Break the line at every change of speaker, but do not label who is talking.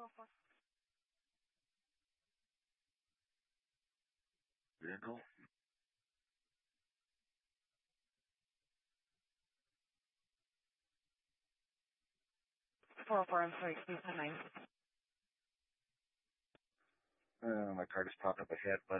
Vehicle?
404, I'm sorry, please, 9.
My car just popped up ahead, but